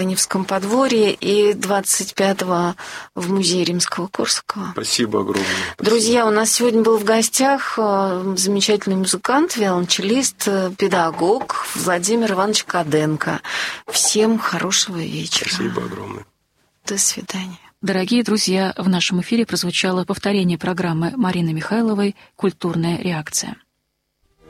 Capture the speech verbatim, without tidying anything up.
Невском подворье и двадцать пятого в музее Римского-Корсакова. Спасибо огромное. Спасибо. Друзья, у нас сегодня был в гостях замечательный музыкант, виолончелист, педагог Владимир Иванович Каденко. Всем хорошего вечера. Спасибо огромное. До свидания. Дорогие друзья, в нашем эфире прозвучало повторение программы Марины Михайловой «Культурная реакция».